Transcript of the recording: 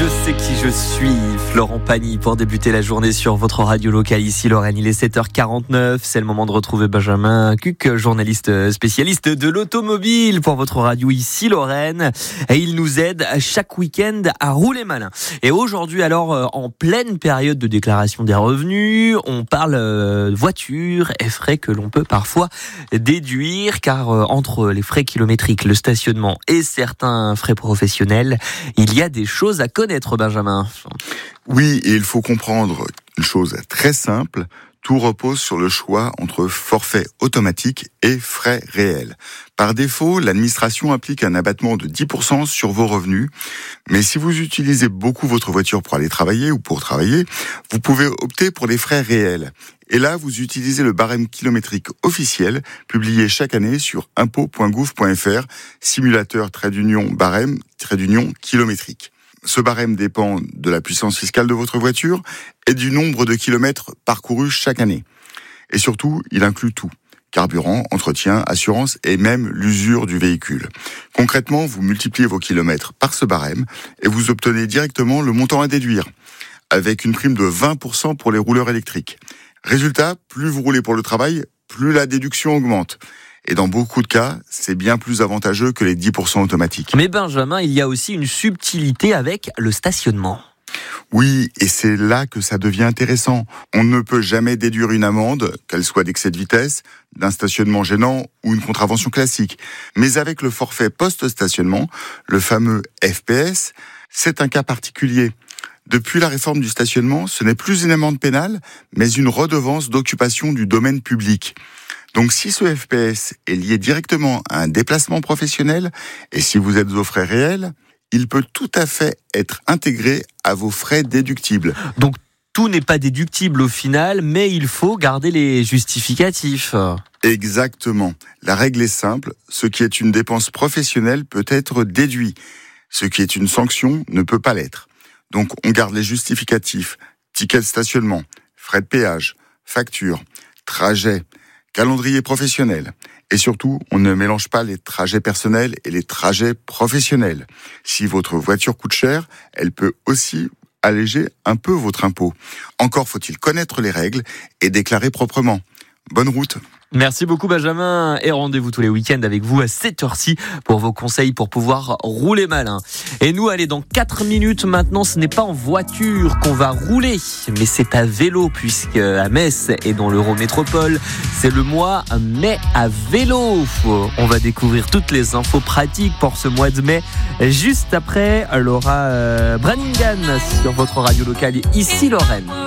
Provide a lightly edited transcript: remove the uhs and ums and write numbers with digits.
Je sais qui je suis, Florent Pagny, pour débuter la journée sur votre radio locale ici Lorraine. Il est 7h49, c'est le moment de retrouver Benjamin Cuc, journaliste spécialiste de l'automobile pour votre radio ici Lorraine. Et il nous aide chaque week-end à rouler malin. Et aujourd'hui alors, en pleine période de déclaration des revenus, on parle voiture et frais que l'on peut parfois déduire, car entre les frais kilométriques, le stationnement et certains frais professionnels, il y a des choses à connaître, Benjamin. Oui, et il faut comprendre une chose très simple. Tout repose sur le choix entre forfait automatique et frais réels. Par défaut, l'administration applique un abattement de 10% sur vos revenus. Mais si vous utilisez beaucoup votre voiture pour aller travailler ou pour travailler, vous pouvez opter pour les frais réels. Et là, vous utilisez le barème kilométrique officiel, publié chaque année sur impôts.gouv.fr, simulateur barème kilométrique. Ce barème dépend de la puissance fiscale de votre voiture et du nombre de kilomètres parcourus chaque année. Et surtout, il inclut tout. Carburant, entretien, assurance et même l'usure du véhicule. Concrètement, vous multipliez vos kilomètres par ce barème et vous obtenez directement le montant à déduire, avec une prime de 20% pour les rouleurs électriques. Résultat, plus vous roulez pour le travail, plus la déduction augmente. Et dans beaucoup de cas, c'est bien plus avantageux que les 10% automatiques. Mais Benjamin, il y a aussi une subtilité avec le stationnement. Oui, et c'est là que ça devient intéressant. On ne peut jamais déduire une amende, qu'elle soit d'excès de vitesse, d'un stationnement gênant ou une contravention classique. Mais avec le forfait post-stationnement, le fameux FPS, c'est un cas particulier. Depuis la réforme du stationnement, ce n'est plus une amende pénale, mais une redevance d'occupation du domaine public. Donc si ce FPS est lié directement à un déplacement professionnel, et si vous êtes aux frais réels, il peut tout à fait être intégré à vos frais déductibles. Donc tout n'est pas déductible au final, mais il faut garder les justificatifs. Exactement. La règle est simple, ce qui est une dépense professionnelle peut être déduit. Ce qui est une sanction ne peut pas l'être. Donc on garde les justificatifs, ticket de stationnement, frais de péage, facture, trajet, calendrier professionnel. Et surtout, on ne mélange pas les trajets personnels et les trajets professionnels. Si votre voiture coûte cher, elle peut aussi alléger un peu votre impôt. Encore faut-il connaître les règles et déclarer proprement. Bonne route. Merci beaucoup Benjamin, et rendez-vous tous les week-ends avec vous à 7h ci pour vos conseils pour pouvoir rouler malin. Et nous, allez, dans 4 minutes maintenant, ce n'est pas en voiture qu'on va rouler, mais c'est à vélo, puisque à Metz et dans l'Eurométropole, c'est le mois mai à vélo. On va découvrir toutes les infos pratiques pour ce mois de mai, juste après Laura Branningham sur votre radio locale ici Lorraine.